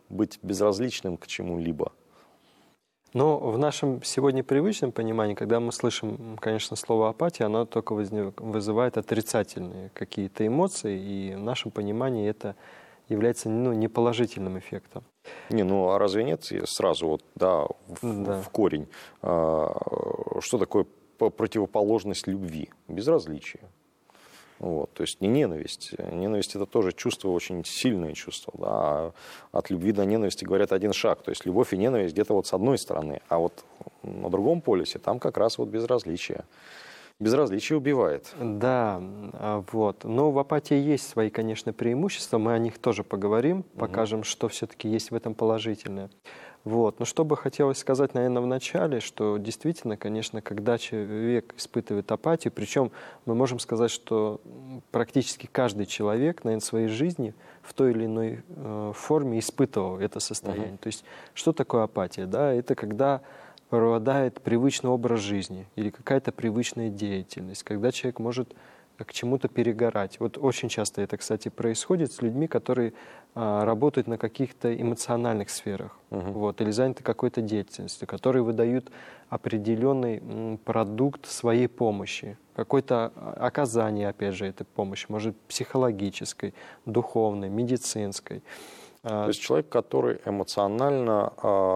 быть безразличным к чему-либо? Но в нашем сегодня привычном понимании, когда мы слышим, конечно, слово апатия, оно только вызывает отрицательные какие-то эмоции, и в нашем понимании это является неположительным эффектом. А разве нет сразу в корень? Что такое противоположность любви? Безразличие. То есть не ненависть. Ненависть — это тоже чувство, очень сильное чувство. Да? А от любви до ненависти, говорят, один шаг. То есть любовь и ненависть где-то с одной стороны, а на другом полюсе там как раз безразличие. Безразличие убивает. Да, но в апатии есть свои, конечно, преимущества. Мы о них тоже поговорим, покажем, что все-таки есть в этом положительное. Но что бы хотелось сказать, наверное, в начале, что действительно, конечно, когда человек испытывает апатию, причем мы можем сказать, что практически каждый человек, наверное, в своей жизни в той или иной форме испытывал это состояние. То есть что такое апатия? Да? Это когда пропадает привычный образ жизни или какая-то привычная деятельность, когда человек может к чему-то перегорать. Очень часто это, кстати, происходит с людьми, которые работают на каких-то эмоциональных сферах, или заняты какой-то деятельностью, которые выдают определенный продукт своей помощи, какое-то оказание, опять же, этой помощи, может, психологической, духовной, медицинской. То есть человек, который эмоционально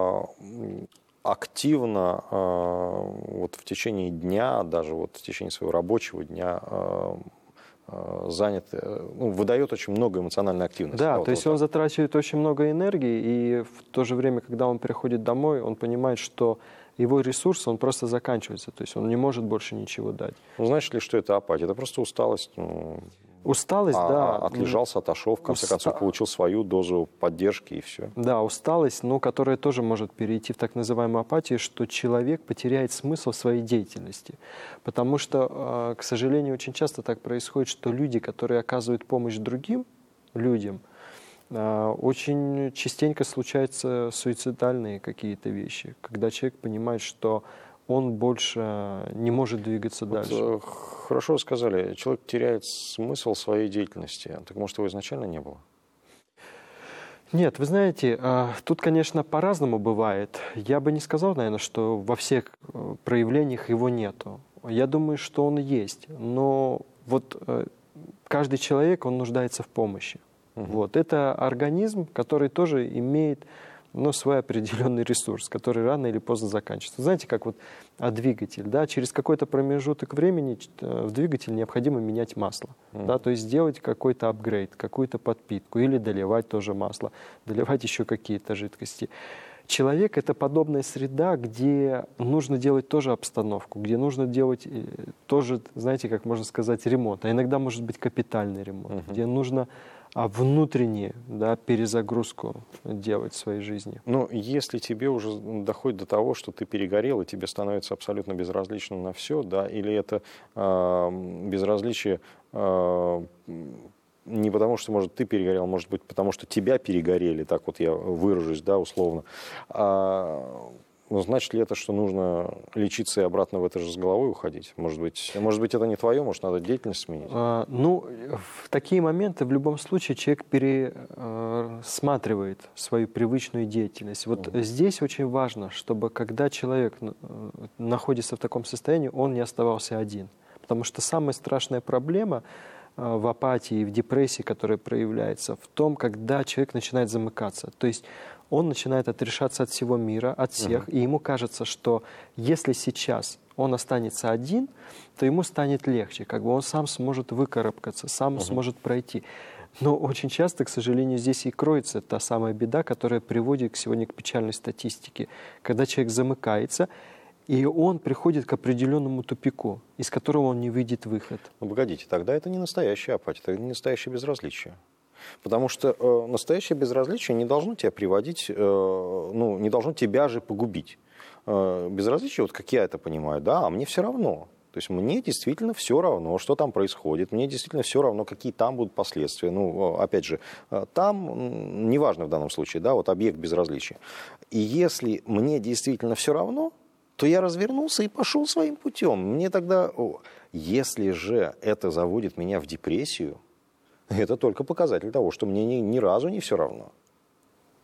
активно в течение дня, даже в течение своего рабочего дня занят, выдает очень много эмоциональной активности. Да, то есть он затрачивает очень много энергии, и в то же время, когда он приходит домой, он понимает, что его ресурс, он просто заканчивается, то есть он не может больше ничего дать. Знаешь ли, что это апатия? Это просто усталость. Усталость, да. Отлежался, отошел, в конце концов, получил свою дозу поддержки и все. Да, усталость, которая тоже может перейти в так называемую апатию, что человек потеряет смысл в своей деятельности. Потому что, к сожалению, очень часто так происходит, что люди, которые оказывают помощь другим людям, очень частенько случаются суицидальные какие-то вещи, когда человек понимает, что он больше не может двигаться дальше. Хорошо сказали, человек теряет смысл своей деятельности. Так может, его изначально не было? Нет, вы знаете, тут, конечно, по-разному бывает. Я бы не сказал, наверное, что во всех проявлениях его нету. Я думаю, что он есть. Но каждый человек, он нуждается в помощи. Это организм, который тоже имеет свой определенный ресурс, который рано или поздно заканчивается. Знаете, как двигатель, да, через какой-то промежуток времени в двигатель необходимо менять масло, да, то есть сделать какой-то апгрейд, какую-то подпитку или доливать тоже масло, доливать еще какие-то жидкости. Человек — это подобная среда, где нужно делать тоже обстановку, где нужно делать тоже, знаете, как можно сказать, ремонт, а иногда может быть капитальный ремонт, где нужно внутренне, перезагрузку делать в своей жизни. Если тебе уже доходит до того, что ты перегорел, и тебе становится абсолютно безразлично на все, да, или это безразличие не потому, что, может, ты перегорел, может быть, потому что тебя перегорели, так я выражусь, да, условно. Значит ли это, что нужно лечиться и обратно в это же с головой уходить? Может быть, это не твое, может, надо деятельность сменить? В такие моменты в любом случае человек пересматривает свою привычную деятельность. Здесь очень важно, чтобы когда человек находится в таком состоянии, он не оставался один. Потому что самая страшная проблема в апатии и в депрессии, которая проявляется, в том, когда человек начинает замыкаться. То есть он начинает отрешаться от всего мира, от всех, и ему кажется, что если сейчас он останется один, то ему станет легче, он сам сможет выкарабкаться, сам сможет пройти. Но очень часто, к сожалению, здесь и кроется та самая беда, которая приводит сегодня к печальной статистике, когда человек замыкается, и он приходит к определенному тупику, из которого он не видит выход. Погодите, тогда это не настоящая апатия, это не настоящее безразличие. Потому что настоящее безразличие не должно тебя приводить, не должно тебя же погубить. Безразличие, как я это понимаю, да, а мне все равно. То есть мне действительно все равно, что там происходит, мне действительно все равно, какие там будут последствия. Опять же, там, неважно в данном случае, да, объект безразличия. И если мне действительно все равно, то я развернулся и пошел своим путем. Мне тогда, если же это заводит меня в депрессию, это только показатель того, что мне ни разу не все равно.